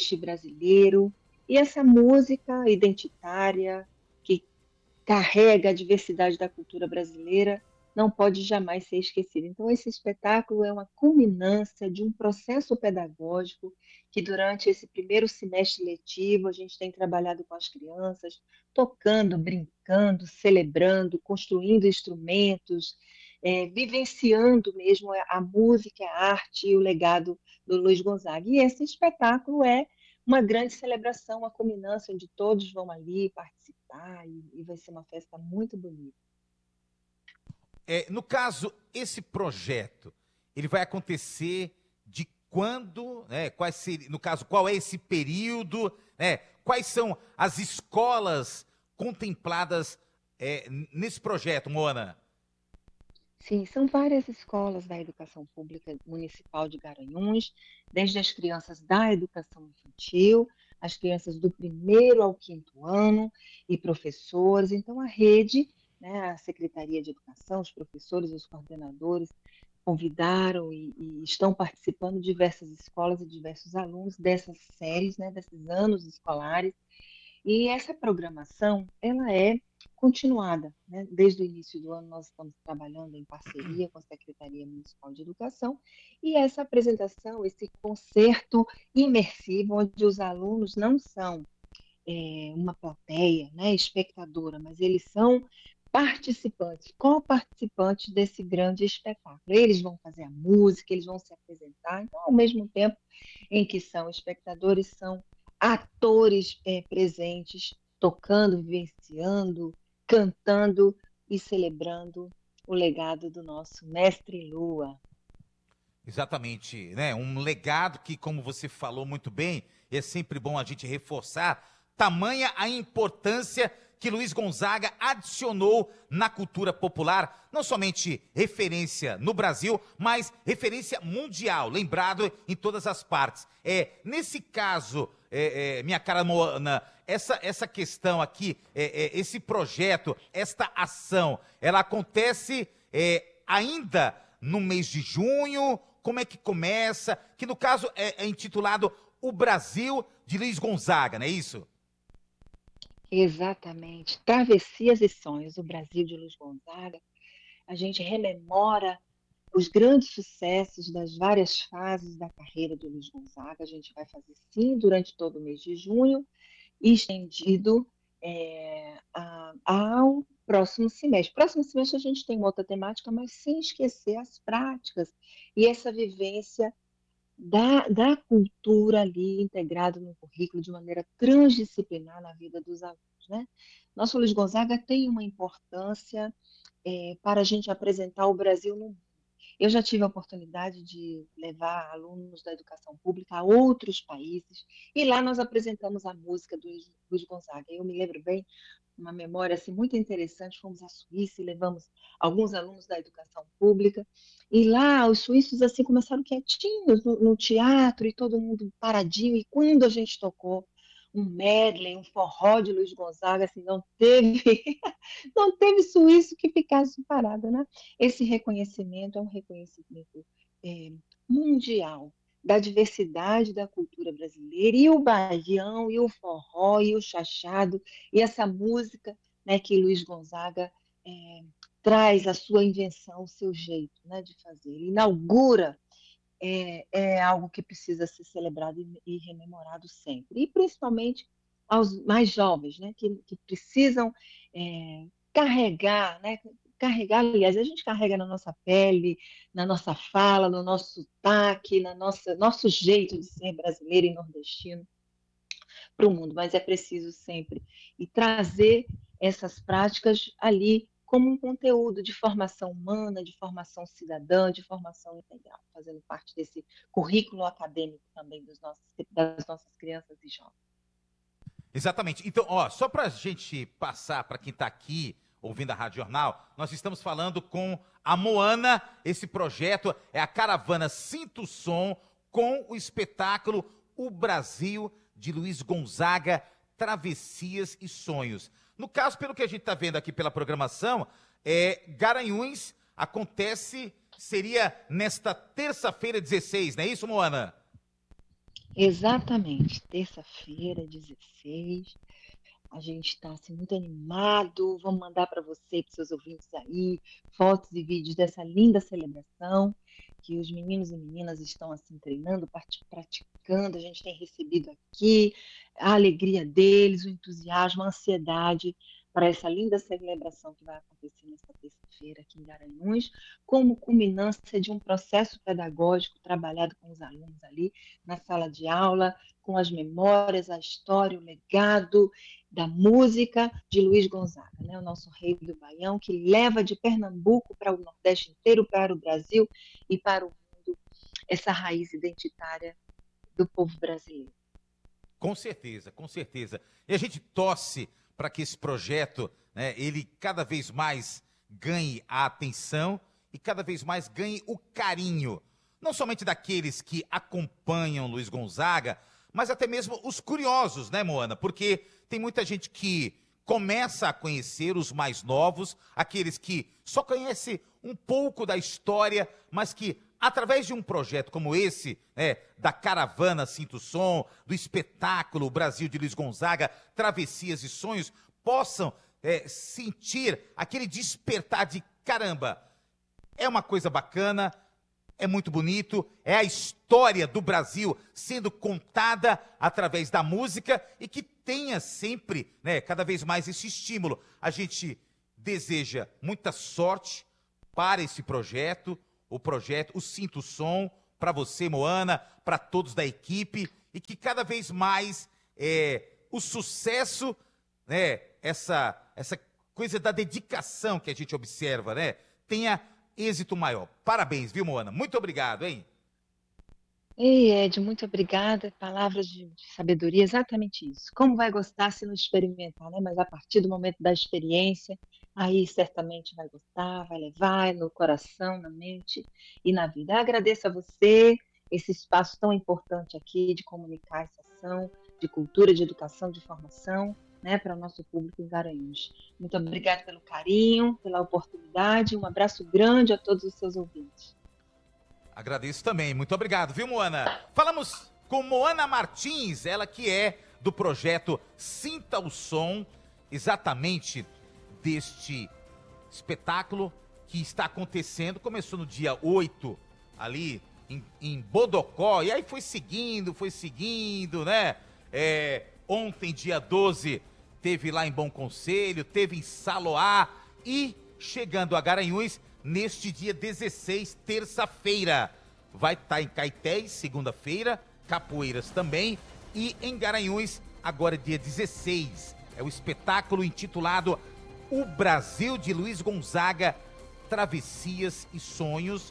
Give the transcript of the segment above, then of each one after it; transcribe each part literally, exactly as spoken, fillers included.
Nordeste brasileiro, e essa música identitária que carrega a diversidade da cultura brasileira não pode jamais ser esquecida. Então, esse espetáculo é uma culminância de um processo pedagógico que, durante esse primeiro semestre letivo, a gente tem trabalhado com as crianças, tocando, brincando, celebrando, construindo instrumentos, é, vivenciando mesmo a música, a arte e o legado do Luiz Gonzaga. E esse espetáculo é uma grande celebração, uma culminância onde todos vão ali participar e, e vai ser uma festa muito bonita. É, no caso, esse projeto, ele vai acontecer de quando, né? Quais ser, no caso, qual é esse período, né? Quais são as escolas contempladas é, nesse projeto, Moana? Sim, são várias escolas da educação pública municipal de Garanhuns, desde as crianças da educação infantil, as crianças do primeiro ao quinto ano e professores. Então, a rede, né, a Secretaria de Educação, os professores, os coordenadores, convidaram e, e estão participando diversas escolas e diversos alunos dessas séries, né, desses anos escolares. E essa programação, ela é continuada, né? Desde o início do ano nós estamos trabalhando em parceria com a Secretaria Municipal de Educação e essa apresentação, esse concerto imersivo, onde os alunos não são é, uma plateia, né, espectadora, mas eles são participantes, co-participantes desse grande espetáculo. Eles vão fazer a música, eles vão se apresentar, então, ao mesmo tempo em que são espectadores, são atores é, presentes, tocando, vivenciando, cantando e celebrando o legado do nosso mestre Lua. Exatamente, né? Um legado que, como você falou muito bem, é sempre bom a gente reforçar, tamanha a importância que Luiz Gonzaga adicionou na cultura popular, não somente referência no Brasil, mas referência mundial, lembrado em todas as partes. É, nesse caso, é, é, minha cara Moana, essa, essa questão aqui, é, é, esse projeto, esta ação, ela acontece é, ainda no mês de junho? Como é que começa? Que no caso é, é intitulado O Brasil de Luiz Gonzaga, não é isso? Exatamente. Travessias e Sonhos, o Brasil de Luiz Gonzaga. A gente rememora os grandes sucessos das várias fases da carreira do Luiz Gonzaga. A gente vai fazer sim durante todo o mês de junho, estendido é, a, ao próximo semestre. Próximo semestre a gente tem uma outra temática, mas sem esquecer as práticas e essa vivência da, da cultura ali integrada no currículo de maneira transdisciplinar na vida dos alunos, né? Nosso Luiz Gonzaga tem uma importância é, para a gente apresentar o Brasil no mundo. Eu já tive a oportunidade de levar alunos da educação pública a outros países e lá nós apresentamos a música do Luiz Gonzaga. Eu me lembro bem, uma memória assim, muito interessante, fomos à Suíça e levamos alguns alunos da educação pública e lá os suíços assim começaram quietinhos no, no teatro e todo mundo paradinho e quando a gente tocou um medley, um forró de Luiz Gonzaga, assim, não teve não teve suíço que ficasse parado, né? Esse reconhecimento é um reconhecimento é, mundial da diversidade da cultura brasileira, e o baião, e o forró, e o chachado, e essa música, né, que Luiz Gonzaga é, traz a sua invenção, o seu jeito, né, de fazer. Ele inaugura é, é algo que precisa ser celebrado e, e rememorado sempre. E principalmente aos mais jovens, né, que, que precisam é, carregar, né, carregar, aliás, a gente carrega na nossa pele, na nossa fala, no nosso sotaque, na nossa nosso jeito de ser brasileiro e nordestino para o mundo, mas é preciso sempre e trazer essas práticas ali como um conteúdo de formação humana, de formação cidadã, de formação integral, fazendo parte desse currículo acadêmico também dos nossos, das nossas crianças e jovens. Exatamente. Então, ó, só para a gente passar para quem está aqui ouvindo a Rádio Jornal, nós estamos falando com a Moana. Esse projeto é a caravana Sinta o Som com o espetáculo O Brasil de Luiz Gonzaga, Travessias e Sonhos. No caso, pelo que a gente está vendo aqui pela programação, é, Garanhuns acontece, seria nesta terça-feira dezesseis, não é isso, Moana? Exatamente, terça-feira, dezesseis. A gente está assim, muito animado. Vamos mandar para você e para seus ouvintes aí fotos e vídeos dessa linda celebração que os meninos e meninas estão assim treinando, parti- praticando. A gente tem recebido aqui a alegria deles, o entusiasmo, a ansiedade para essa linda celebração que vai acontecer nesta terça-feira aqui em Garanhuns, como culminância de um processo pedagógico trabalhado com os alunos ali na sala de aula, com as memórias, a história, o legado da música de Luiz Gonzaga, né? O nosso rei do Baião, que leva de Pernambuco para o Nordeste inteiro, para o Brasil e para o mundo essa raiz identitária do povo brasileiro. Com certeza, com certeza. E a gente torce para que esse projeto, né, ele cada vez mais ganhe a atenção e cada vez mais ganhe o carinho, não somente daqueles que acompanham Luiz Gonzaga, mas até mesmo os curiosos, né, Moana? Porque tem muita gente que começa a conhecer os mais novos, aqueles que só conhecem um pouco da história, mas que através de um projeto como esse, né, da caravana Sinta o Som, do espetáculo Brasil de Luiz Gonzaga, Travessias e Sonhos, possam é, sentir aquele despertar de caramba. É uma coisa bacana, é muito bonito, é a história do Brasil sendo contada através da música e que tenha sempre, né, cada vez mais esse estímulo. A gente deseja muita sorte para esse projeto, o projeto, o Sinta o Som, para você, Moana, para todos da equipe, e que cada vez mais é, o sucesso, né, essa, essa coisa da dedicação que a gente observa, né, tenha êxito maior. Parabéns, viu, Moana? Muito obrigado, hein? Ei, Ed, muito obrigada. Palavras de, de sabedoria, exatamente isso. Como vai gostar se não experimentar, né? Mas a partir do momento da experiência, aí certamente vai gostar, vai levar no coração, na mente e na vida. Agradeço a você esse espaço tão importante aqui de comunicar essa ação de cultura, de educação, de formação, né, para o nosso público em Garanhuns. Muito obrigada pelo carinho, pela oportunidade. Um abraço grande a todos os seus ouvintes. Agradeço também. Muito obrigado, viu, Moana? Falamos com Moana Martins, ela que é do projeto Sinta o Som, exatamente deste espetáculo que está acontecendo. Começou no dia oito, ali em, em Bodocó, e aí foi seguindo, foi seguindo, né? É, ontem, dia doze, teve lá em Bom Conselho, teve em Saloá e chegando a Garanhuns neste dia dezesseis, terça-feira. Vai estar em Caetés, segunda-feira, Capoeiras também, e em Garanhuns, agora dia dezesseis. É o espetáculo intitulado O Brasil de Luiz Gonzaga, Travessias e Sonhos.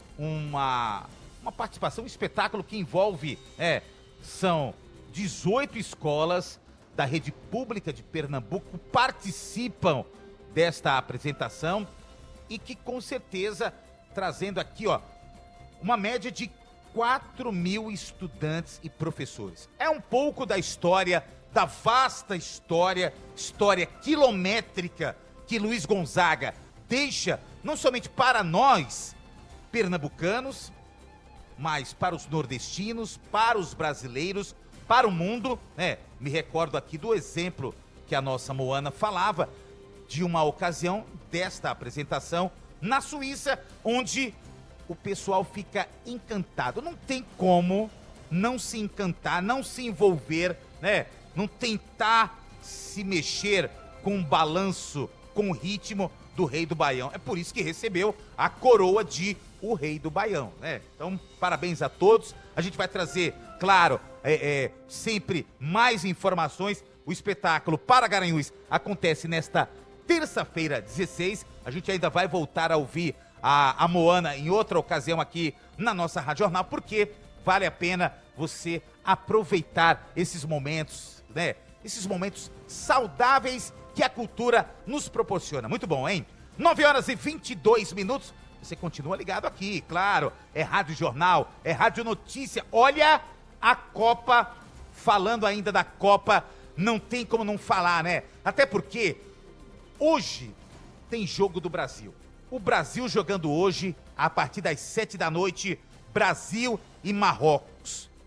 Uma, uma participação, um espetáculo que envolve, é, são dezoito escolas da rede pública de Pernambuco participam desta apresentação e que com certeza trazendo aqui, ó, uma média de quatro mil estudantes e professores. É um pouco da história, da vasta história, história quilométrica que Luiz Gonzaga deixa, não somente para nós, pernambucanos, mas para os nordestinos, para os brasileiros, para o mundo, né? Me recordo aqui do exemplo que a nossa Moana falava, de uma ocasião desta apresentação na Suíça, onde o pessoal fica encantado. Não tem como não se encantar, não se envolver, né? Não tentar se mexer com o balanço, com o ritmo do Rei do Baião. É por isso que recebeu a coroa de o Rei do Baião, né? Então, parabéns a todos. A gente vai trazer, claro, é, é, sempre mais informações. O espetáculo para Garanhuns acontece nesta terça-feira, dezesseis. A gente ainda vai voltar a ouvir a, a Moana em outra ocasião aqui na nossa Rádio Jornal, porque vale a pena você aproveitar esses momentos, né? Esses momentos saudáveis que a cultura nos proporciona. Muito bom, hein? nove horas e vinte e dois minutos. Você continua ligado aqui, claro. É Rádio Jornal, é Rádio Notícia. Olha a Copa, falando ainda da Copa, não tem como não falar, né? Até porque hoje tem jogo do Brasil. O Brasil jogando hoje, a partir das sete da noite, Brasil e Marrocos.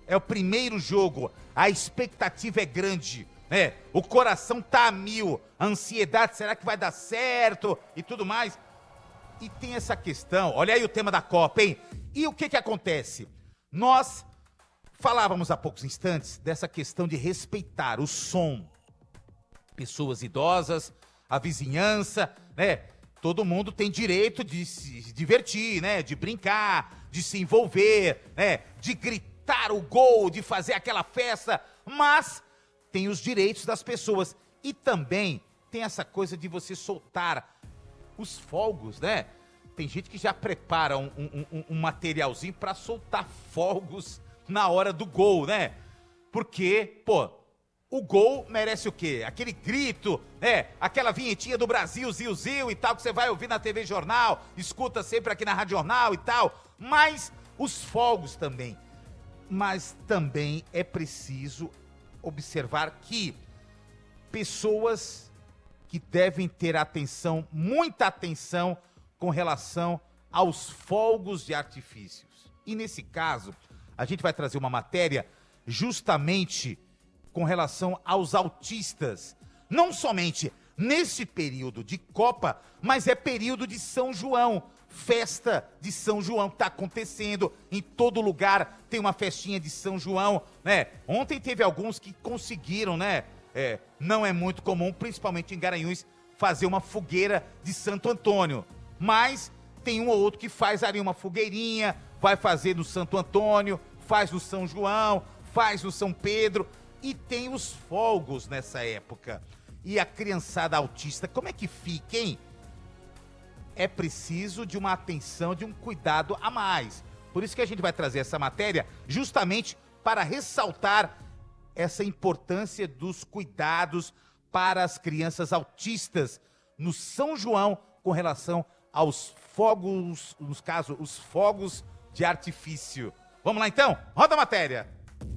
é o primeiro jogo, a expectativa é grande, né? O coração tá a mil, a ansiedade, será que vai dar certo e tudo mais? E tem essa questão, olha aí o tema da Copa, hein? E o que que acontece? Nós falávamos há poucos instantes dessa questão de respeitar o som. Pessoas idosas, a vizinhança, né? Todo mundo tem direito de se divertir, né? De brincar, de se envolver, né? De gritar o gol, de fazer aquela festa, mas tem os direitos das pessoas. E também tem essa coisa de você soltar os fogos, né? Tem gente que já prepara um, um, um, um materialzinho para soltar fogos na hora do gol, né? Porque, pô, o gol merece o quê? Aquele grito, né? Aquela vinhetinha do Brasil, Zil, Zil e tal, que você vai ouvir na T V Jornal, escuta sempre aqui na Rádio Jornal e tal. Mas os fogos também. Mas também é preciso observar que pessoas que devem ter atenção, muita atenção, com relação aos fogos de artifícios. E nesse caso, a gente vai trazer uma matéria justamente com relação aos autistas. Não somente nesse período de Copa, mas é período de São João. Festa de São João está acontecendo em todo lugar, tem uma festinha de São João, né? Ontem teve alguns que conseguiram, né? É, não é muito comum, principalmente em Garanhuns, fazer uma fogueira de Santo Antônio. Mas tem um ou outro que faz ali uma fogueirinha, vai fazer no Santo Antônio, faz no São João, faz no São Pedro, e tem os fogos nessa época. E a criançada autista, como é que fica, hein? É preciso de uma atenção, de um cuidado a mais. Por isso que a gente vai trazer essa matéria justamente para ressaltar essa importância dos cuidados para as crianças autistas no São João com relação aos fogos, nos casos, os fogos de artifício. Vamos lá então? Roda a matéria!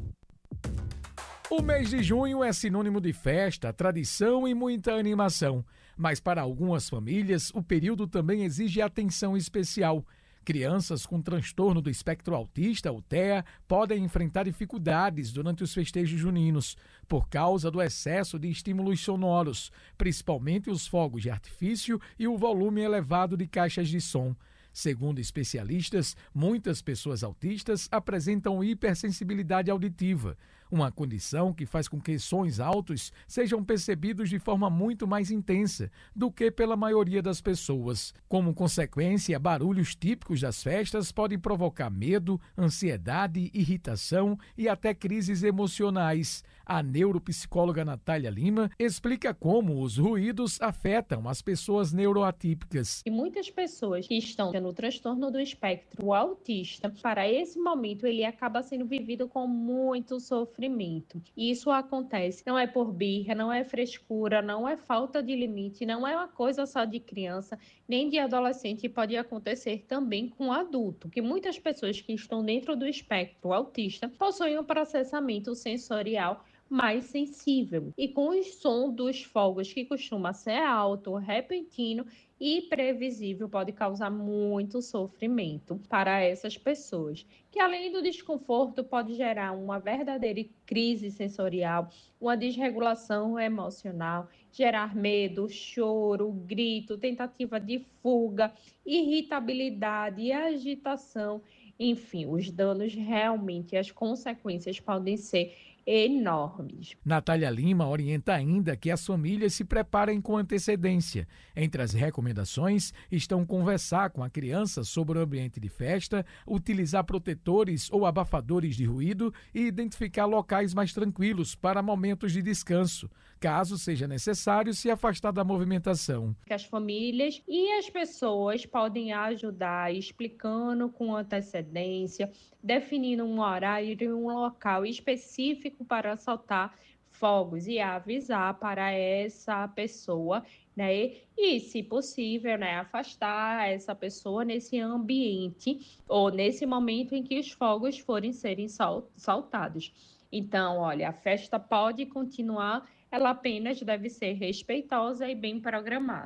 O mês de junho é sinônimo de festa, tradição e muita animação. Mas para algumas famílias, o período também exige atenção especial. Crianças com transtorno do espectro autista, o T E A, podem enfrentar dificuldades durante os festejos juninos, por causa do excesso de estímulos sonoros, principalmente os fogos de artifício e o volume elevado de caixas de som. Segundo especialistas, muitas pessoas autistas apresentam hipersensibilidade auditiva, uma condição que faz com que sons altos sejam percebidos de forma muito mais intensa do que pela maioria das pessoas. Como consequência, barulhos típicos das festas podem provocar medo, ansiedade, irritação e até crises emocionais. A neuropsicóloga Natália Lima explica como os ruídos afetam as pessoas neuroatípicas. E muitas pessoas que estão no transtorno do espectro autista, para esse momento ele acaba sendo vivido com muito sofrimento. E isso acontece, não é por birra, não é frescura, não é falta de limite, não é uma coisa só de criança, nem de adolescente, pode acontecer também com adulto, que muitas pessoas que estão dentro do espectro autista possuem um processamento sensorial mais sensível. E com o som dos fogos, que costuma ser alto, repentino e previsível, pode causar muito sofrimento para essas pessoas, que além do desconforto pode gerar uma verdadeira crise sensorial, uma desregulação emocional, gerar medo, choro, grito, tentativa de fuga, irritabilidade, agitação, enfim, os danos realmente, as consequências podem ser enormes. Natália Lima orienta ainda que as famílias se preparem com antecedência. Entre as recomendações estão conversar com a criança sobre o ambiente de festa, utilizar protetores ou abafadores de ruído e identificar locais mais tranquilos para momentos de descanso, caso seja necessário se afastar da movimentação. As famílias e as pessoas podem ajudar explicando com antecedência, definindo um horário e um local específico para soltar fogos e avisar para essa pessoa, né? E, se possível, né, afastar essa pessoa nesse ambiente ou nesse momento em que os fogos forem serem sol- soltados. Então, olha, a festa pode continuar, ela apenas deve ser respeitosa e bem programada.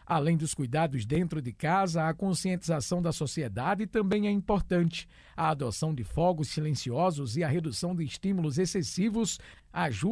Além dos cuidados dentro de casa, a conscientização da sociedade também é importante. A adoção de fogos silenciosos e a redução de estímulos excessivos ajuda